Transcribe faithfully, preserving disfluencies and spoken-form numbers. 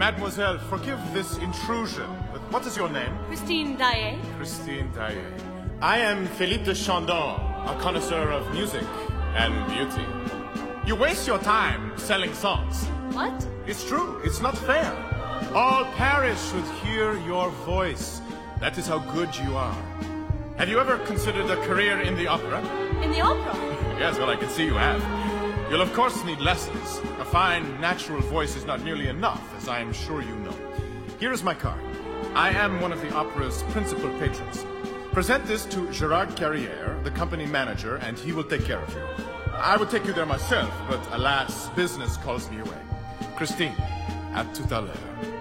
Mademoiselle, forgive this intrusion. But what is your name? Christine Daae. Christine Daae. I am Philippe de Chandon, a connoisseur of music and beauty. You waste your time selling songs. What? It's true. It's not fair. All Paris should hear your voice. That is how good you are. Have you ever considered a career in the opera? In the opera? Yes, well, I can see you have. You'll of course need lessons. A fine, natural voice is not nearly enough, as I am sure you know. Here is my card. I am one of the opera's principal patrons. Present this to Gerard Carrière, the company manager, and he will take care of you. I would take you there myself, but alas, business calls me away. Christine, à tout à l'heure.